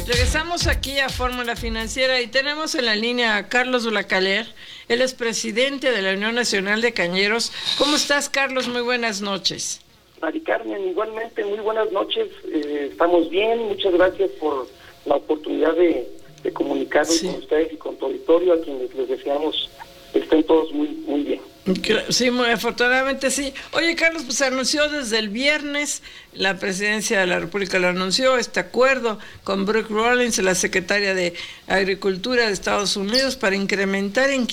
Regresamos aquí a Fórmula Financiera y tenemos en la línea a Carlos Blacayer. Él es presidente de la Unión Nacional de Cañeros. ¿Cómo estás, Carlos? Muy buenas noches. Mari Carmen, igualmente, muy buenas noches. Estamos bien, muchas gracias por la oportunidad de comunicarnos con ustedes y con tu auditorio, a quienes les deseamos que estén todos muy bien. Sí, muy afortunadamente sí. Oye, Carlos, pues se anunció desde el viernes, la presidencia de la República lo anunció, este acuerdo con Brooke Rollins, la secretaria de Agricultura de Estados Unidos, para incrementar en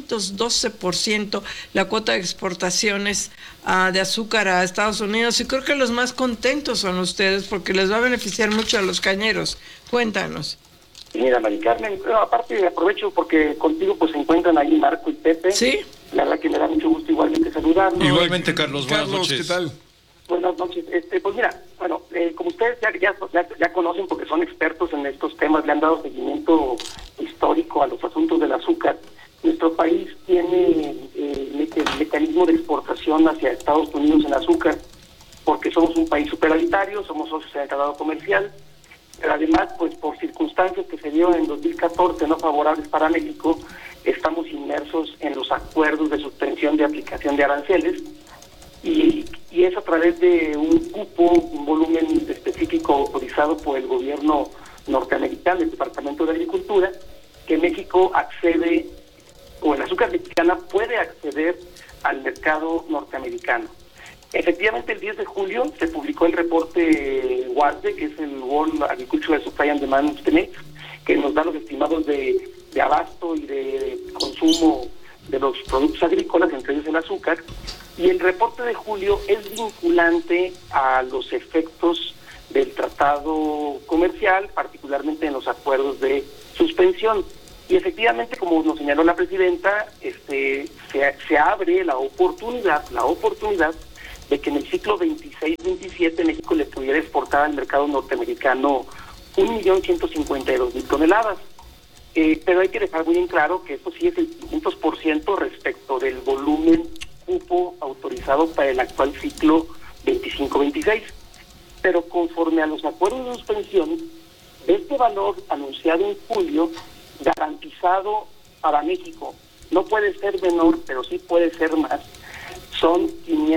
512% la cuota de exportaciones de azúcar a Estados Unidos. Y creo que los más contentos son ustedes, porque les va a beneficiar mucho a los cañeros. Cuéntanos. Mira, Mari Carmen, aparte aprovecho porque contigo pues se encuentran ahí Marco y Pepe. Sí. La verdad que me da mucho gusto igualmente saludarlos. Igualmente, Carlos, buenas noches. ¿Qué tal? Buenas noches. Pues mira, bueno, como ustedes ya conocen porque son expertos en estos temas, le han dado seguimiento histórico a los asuntos del azúcar. Nuestro país tiene el mecanismo de exportación hacia Estados Unidos en azúcar, porque somos un país superavitario, somos socios en el tratado comercial, pero además, pues por circunstancias que se dieron en 2014 no favorables para México, estamos inmersos en los acuerdos de suspensión de aplicación de aranceles, y es a través de un cupo, un volumen específico autorizado por el gobierno norteamericano, el Departamento de Agricultura, que México accede, o el azúcar mexicana puede acceder al mercado norteamericano. Efectivamente, el 10 de julio se publicó el reporte WASDE, que es el World Agricultural Supply and Demand Estimate, que nos da los estimados de abasto y de consumo de los productos agrícolas, entre ellos el azúcar, y el reporte de julio es vinculante a los efectos del tratado comercial, particularmente en los acuerdos de suspensión. Y efectivamente, como nos señaló la presidenta, se abre la oportunidad de que en el ciclo 26-27 México le pudiera exportar al mercado norteamericano 1.152.000 toneladas. Pero hay que dejar muy en claro que esto sí es el 500% respecto del volumen cupo autorizado para el actual ciclo 25-26. Pero conforme a los acuerdos de suspensión, este valor anunciado en julio, garantizado para México, no puede ser menor, pero sí puede ser más, son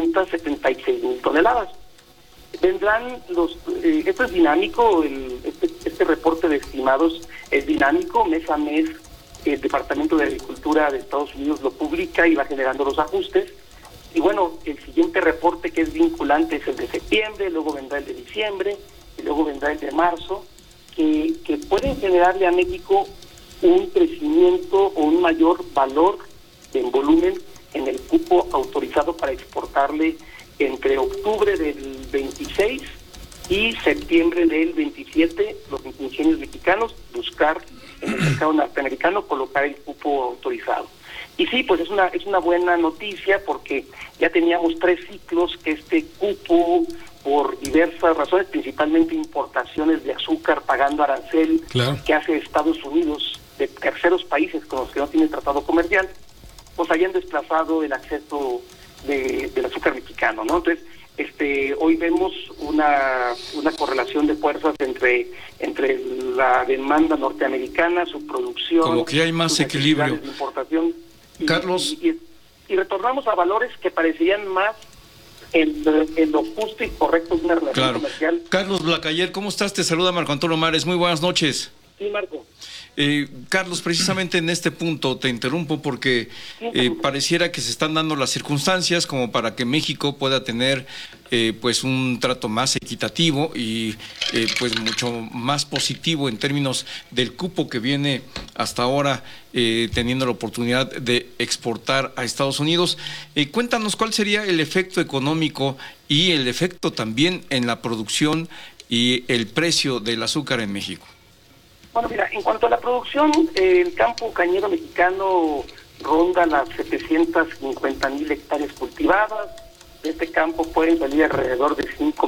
576.000 toneladas. Vendrán esto es dinámico, este reporte de estimados es dinámico, mes a mes el Departamento de Agricultura de Estados Unidos lo publica y va generando los ajustes. Y bueno, el siguiente reporte que es vinculante es el de septiembre, luego vendrá el de diciembre, y luego vendrá el de marzo, que pueden generarle a México un crecimiento o un mayor valor en volumen en el cupo autorizado para exportarle entre octubre del 26 y septiembre del 27, los ingenios mexicanos buscar en el mercado norteamericano colocar el cupo autorizado. Y sí, pues es una buena noticia, porque ya teníamos 3 ciclos que este cupo, por diversas razones, principalmente importaciones de azúcar pagando arancel, claro, que hace Estados Unidos de terceros países con los que no tienen tratado comercial, pues hayan desplazado el acceso del azúcar mexicano, ¿no? Entonces, hoy vemos una correlación de fuerzas entre la demanda norteamericana, su producción, como que hay más equilibrio de importación, Carlos, y retornamos a valores que parecerían más en lo justo y correcto de una relación comercial. Carlos Blacayer, ¿cómo estás? Te saluda Marco Antonio Mares, muy buenas noches. Sí, Marco. Carlos, precisamente en este punto te interrumpo porque pareciera que se están dando las circunstancias como para que México pueda tener pues un trato más equitativo y pues mucho más positivo en términos del cupo que viene hasta ahora teniendo la oportunidad de exportar a Estados Unidos. Cuéntanos cuál sería el efecto económico y el efecto también en la producción y el precio del azúcar en México. Bueno, mira, en cuanto a la producción, el campo cañero mexicano ronda las 750.000 hectáreas cultivadas. De este campo pueden salir alrededor de 50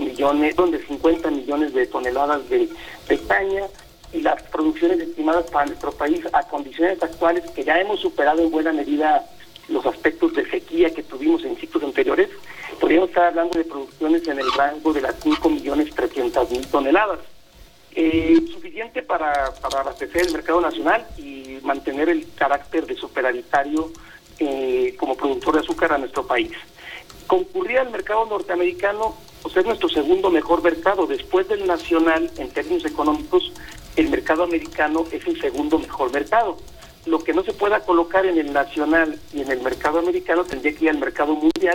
millones de toneladas de caña, y las producciones estimadas para nuestro país a condiciones actuales, que ya hemos superado en buena medida los aspectos de sequía que tuvimos en ciclos anteriores, podríamos estar hablando de producciones en el rango de las 5.300.000 toneladas. Suficiente para abastecer el mercado nacional y mantener el carácter de superavitario como productor de azúcar a nuestro país. Concurrir al mercado norteamericano, pues es nuestro segundo mejor mercado. Después del nacional, en términos económicos, el mercado americano es el segundo mejor mercado. Lo que no se pueda colocar en el nacional y en el mercado americano tendría que ir al mercado mundial.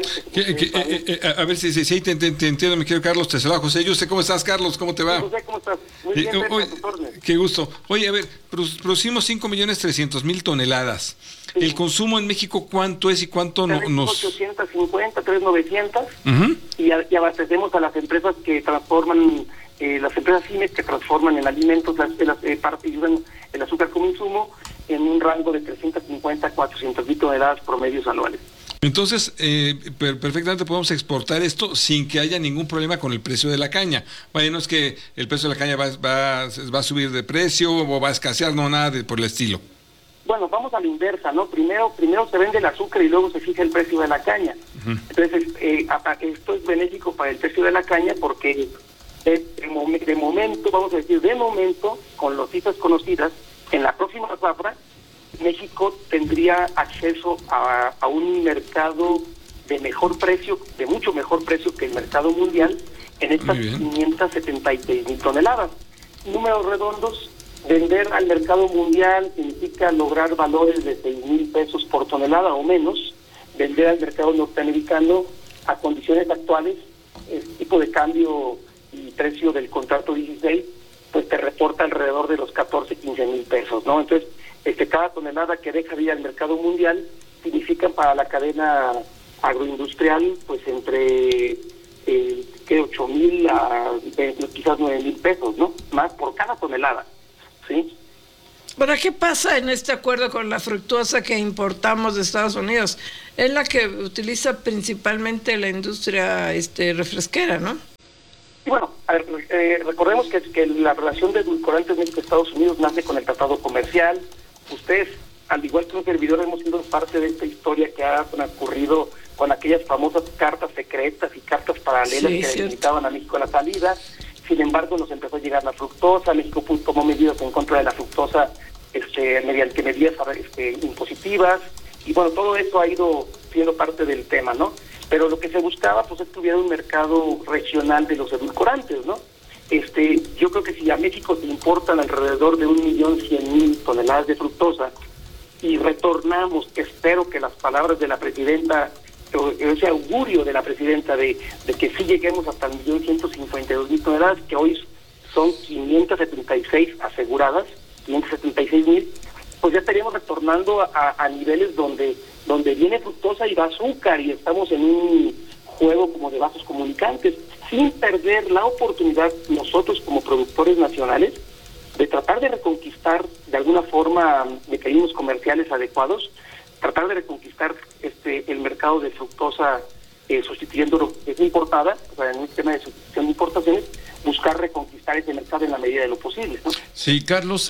A ver si te entiendo, mi querido Carlos. Te saluda José Yuste. ¿Cómo estás, Carlos? ¿Cómo te va? José, ¿cómo estás? Muy bien, qué gusto. Oye, a ver, producimos 5.300.000 toneladas. Sí. ¿El consumo en México cuánto es y cuánto nos...? 850, 3,900. Y abastecemos a las empresas que transforman, las empresas CIMEX que transforman en alimentos y usan el azúcar como insumo, en un rango de 350 a 400.000 toneladas promedios anuales. Entonces, perfectamente podemos exportar esto sin que haya ningún problema con el precio de la caña. Vaya, no es que el precio de la caña va a subir de precio o va a escasear, no, nada por el estilo. Bueno, vamos a la inversa, ¿no? Primero se vende el azúcar y luego se fija el precio de la caña. Entonces, esto es benéfico para el precio de la caña porque de momento, con las cifras conocidas, en la próxima zafra, México tendría acceso a un mercado de mejor precio, de mucho mejor precio que el mercado mundial, en estas 576.000 toneladas. Números redondos, vender al mercado mundial significa lograr valores de 6,000 pesos por tonelada o menos. Vender al mercado norteamericano a condiciones actuales, el tipo de cambio y precio del contrato 16, pues te reporta alrededor de los 14-15,000 pesos, ¿no? Entonces, cada tonelada que deja de ir al mercado mundial significa para la cadena agroindustrial, pues entre 8,000 a quizás 9,000 pesos, ¿no? Más por cada tonelada, ¿sí? ¿Para qué pasa en este acuerdo con la fructuosa que importamos de Estados Unidos? Es la que utiliza principalmente la industria refresquera, ¿no? Y bueno, a ver, recordemos que la relación de edulcorantes México-Estados Unidos nace con el tratado comercial. Ustedes, al igual que un servidor, hemos sido parte de esta historia que ha transcurrido con aquellas famosas cartas secretas y cartas paralelas que limitaban a México a la salida. Sin embargo, nos empezó a llegar la fructosa. México tomó medidas en contra de la fructosa mediante medidas impositivas. Y bueno, todo eso ha ido siendo parte del tema, ¿no? Pero lo que se buscaba, pues, es que hubiera un mercado regional de los edulcorantes, ¿no? Yo creo que si a México se importan alrededor de 1.100.000 toneladas de fructosa y retornamos, espero que las palabras de la presidenta, o ese augurio de la presidenta de que sí lleguemos hasta 1.152.000 toneladas, que hoy son 576 aseguradas, 576.000, pues ya estaríamos retornando a niveles donde viene fructosa y va azúcar y estamos en un juego como de vasos comunicantes, sin perder la oportunidad nosotros como productores nacionales de tratar de reconquistar de alguna forma mecanismos comerciales adecuados, tratar de reconquistar el mercado de fructosa sustituyendo lo que es importada, o sea, en un tema de sustitución de importaciones, buscar reconquistar ese mercado en la medida de lo posible, ¿no? Sí, Carlos,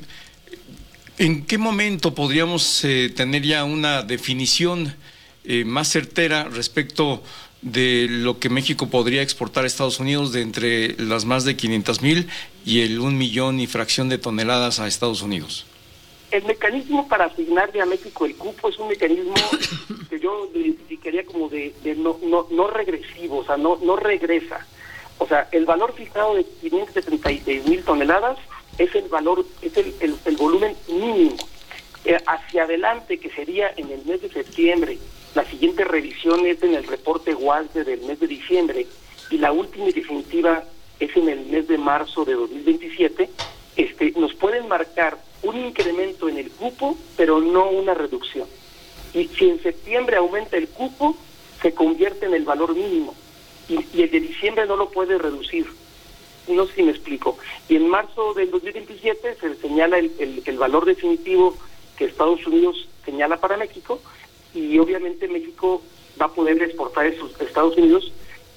¿en qué momento podríamos tener ya una definición más certera respecto de lo que México podría exportar a Estados Unidos de entre las más de 500,000 y el 1,000,000 y fracción de toneladas a Estados Unidos? El mecanismo para asignarle a México el cupo es un mecanismo que yo identificaría como de no regresivo, o sea, no regresa. O sea, el valor fijado de 576,000 toneladas es el valor, es el volumen mínimo. Hacia adelante, que sería en el mes de septiembre, la siguiente revisión es en el reporte WASDE del mes de diciembre y la última y definitiva es en el mes de marzo de 2027, nos pueden marcar un incremento en el cupo, pero no una reducción. Y si en septiembre aumenta el cupo, se convierte en el valor mínimo y el de diciembre no lo puede reducir. No sé si me explico. Y en marzo del 2027 se señala el valor definitivo que Estados Unidos señala para México, y obviamente México va a poder exportar a Estados Unidos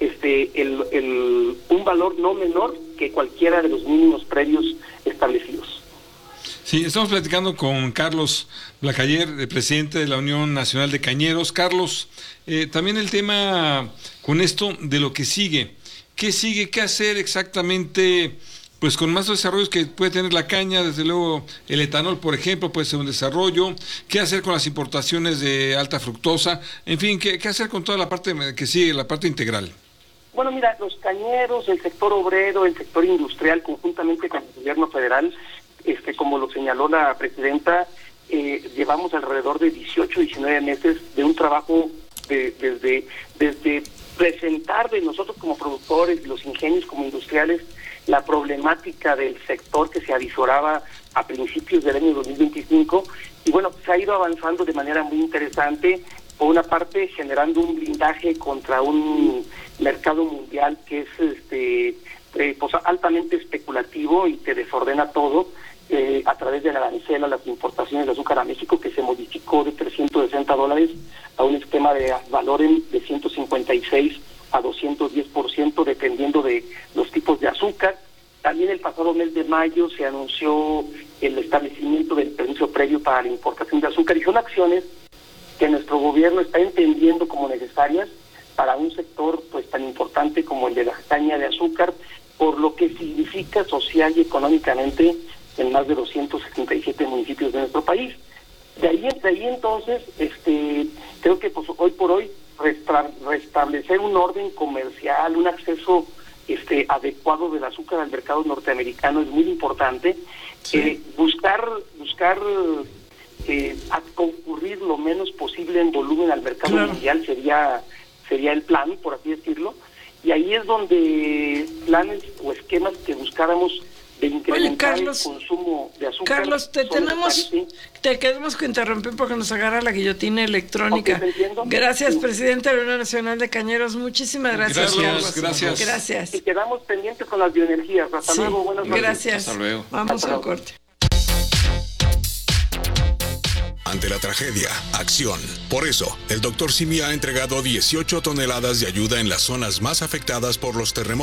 un valor no menor que cualquiera de los mínimos previos establecidos. Sí, estamos platicando con Carlos Blacayer, presidente de la Unión Nacional de Cañeros. Carlos, también el tema con esto de lo que sigue. ¿Qué sigue? ¿Qué hacer exactamente pues con más desarrollos que puede tener la caña, desde luego el etanol, por ejemplo, puede ser un desarrollo. ¿Qué hacer con las importaciones de alta fructosa? En fin, ¿qué hacer con toda la parte que sigue, la parte integral? Bueno, mira, los cañeros, el sector obrero, el sector industrial, conjuntamente con el gobierno federal, como lo señaló la presidenta, llevamos alrededor de 18, 19 meses de un trabajo desde presentar de nosotros como productores, los ingenios como industriales, la problemática del sector que se avisoraba a principios del año 2025, y bueno, se ha ido avanzando de manera muy interesante, por una parte generando un blindaje contra un mercado mundial que es pues altamente especulativo y que desordena todo, a través del arancel a las importaciones de azúcar a México, que se modificó de $360 a un esquema de valor de 156 a 210%, dependiendo de los tipos de azúcar. También el pasado mes de mayo se anunció el establecimiento del permiso previo para la importación de azúcar, y son acciones que nuestro gobierno está entendiendo como necesarias para un sector pues tan importante como el de la caña de azúcar, por lo que significa social y económicamente en más de 277 municipios de nuestro país. De ahí entonces, creo que pues hoy por hoy restablecer un orden comercial, un acceso adecuado del azúcar al mercado norteamericano es muy importante. Sí. Buscar a concurrir lo menos posible en volumen al mercado mundial sería el plan, por así decirlo, y ahí es donde planes o esquemas que buscáramos de incrementar el consumo de azúcar. Carlos, te tenemos que interrumpir porque nos agarra la guillotina electrónica. Okay, gracias, presidente de la Unión Nacional de Cañeros. Muchísimas gracias. Gracias. Y quedamos pendientes con las bioenergías. Hasta luego, buenas noches. Gracias. Hasta luego. Vamos al corte. Ante la tragedia, acción. Por eso, el Dr. Simi ha entregado 18 toneladas de ayuda en las zonas más afectadas por los terremotos.